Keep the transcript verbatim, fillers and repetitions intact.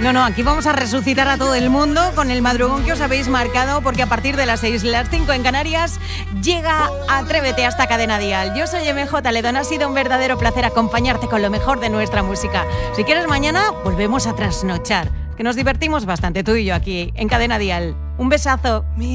No, no, aquí vamos a resucitar a todo el mundo con el madrugón que os habéis marcado, porque a partir de las seis, las cinco en Canarias, llega Atrévete hasta Cadena Dial. Yo soy M J Ledón, ha sido un verdadero placer acompañarte con lo mejor de nuestra música. Si quieres, mañana volvemos a trasnochar, que nos divertimos bastante tú y yo aquí en Cadena Dial. Un besazo.